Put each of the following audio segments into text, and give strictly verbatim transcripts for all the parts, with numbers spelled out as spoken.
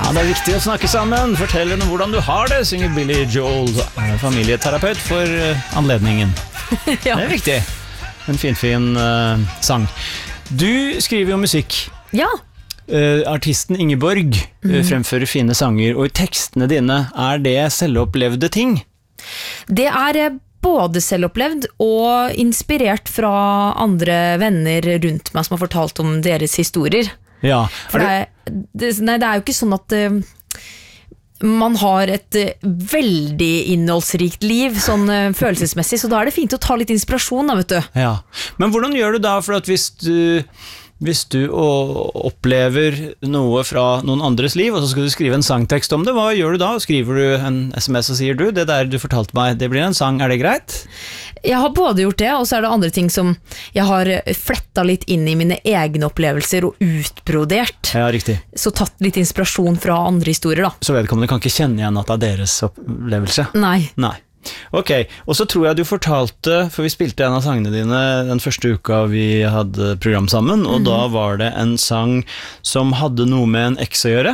Ja, det er viktig å snakke sammen. Fortell henne hvordan du har det, synger Billy Joel, familieterapeut for anledningen. Ja. Det er viktig. En finfin uh, sang. Du skriver jo musikk. Ja. Uh, artisten Ingeborg uh, mm. fremfører fine sanger, og i tekstene dine er det selvopplevde ting? Det er uh, både selvopplevd og inspirert fra andre venner rundt meg som har fortalt om deres historier. Ja. For det, er, det, nei, det er jo ikke sånn at uh, man har et uh, veldig innholdsrikt liv, sånn uh, følelsesmessig, så da er det fint å ta litt inspirasjon da, vet du. Ja. Men hvordan gjør du da, for at hvis du, hvis du opplever noe fra noen andres liv, og så skal du skrive en sangtekst om det, hva gjør du da? Skriver du en sms og sier du, det der du fortalte meg, det blir en sang, er det greit? Jeg har både gjort det, og så er det andre ting som jeg har flettet litt inn i mine egne opplevelser og utbrodert. Ja, riktig. Så tatt litt inspirasjon fra andre historier da. Så vedkommende kan ikke kjenne igjen at det er deres opplevelse? Nei. Nei. Ok, og så tror jeg du fortalte, for vi spilte en av sangene dine den første uka vi hadde program sammen, og mm. da var det en sang som hadde noe med en eks å gjøre.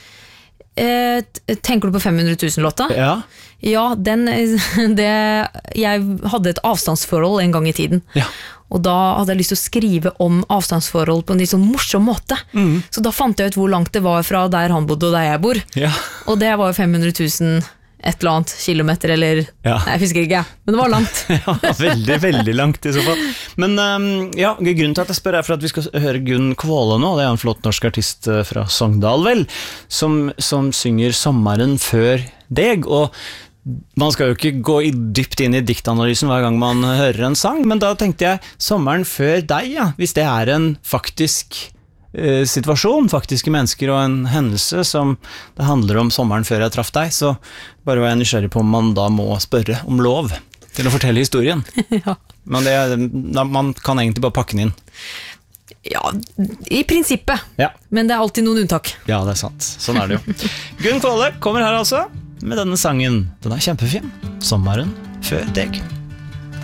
Eh, tenker du på fem hundre tusen låta? Ja. Ja, den, det, jeg hadde et avstandsforhold en gang i tiden. Ja. Og da hadde jeg lyst til å skrive om avstandsforhold på en litt sånn morsom måte. Mm. Så da fant jeg ut hvor langt det var fra der han bodde og der jeg bor. Ja. Og det var jo fem hundre tusen et eller annet kilometer, eller ja. Nei, jeg husker ikke, men det var langt. Ja, veldig, veldig langt i så fall. Men um, ja, grunnen til at jeg spør er for at vi skal høre Gunn Kvåle nå, det er en flott norsk artist fra Sogndal vel, som, som synger Sommeren før deg, og man skal jo ikke gå i dypt inn i diktanalysen hver gang man hører en sang, men da tenkte jeg Sommeren før deg, ja, hvis det er en faktisk eh, situasjon, faktiske mennesker og en hendelse som det handler om sommeren før jeg traff deg, så bare var jeg nysgjerrig på om man da må spørre om lov til å fortelle historien. Ja. Men det, da, man kan egentlig bare pakke den inn. Ja, i prinsippet, ja. Men det er alltid noen unntak. Ja, det er sant, sånn er det jo. Gunn Kvåle kommer her altså med denne sangen. Den er kjempefin. Sommeren før deg.